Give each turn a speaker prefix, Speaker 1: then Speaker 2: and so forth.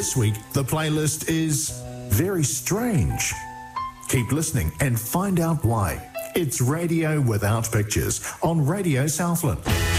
Speaker 1: This week, the playlist is very strange. Keep listening and find out why. It's Radio Without Pictures on Radio Southland.